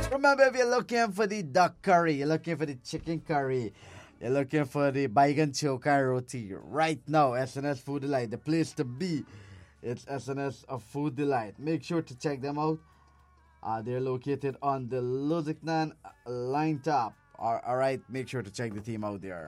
Remember, if you're looking for the duck curry, you're looking for the chicken curry, you're looking for the baigan chokai roti, right now, SNS Food Delight, the place to be. It's SNS of Food Delight. Make sure to check them out. They're located on the Lusignan line top. All right, make sure to check the team out there.